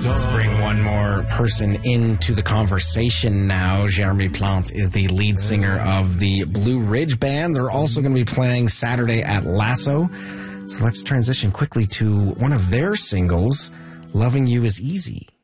Let's bring one more person into the conversation now. Jeremy Plante is the lead singer of the Blue Ridge Band. They're also going to be playing Saturday at Lasso. So let's transition quickly to one of their singles, Loving You Is Easy.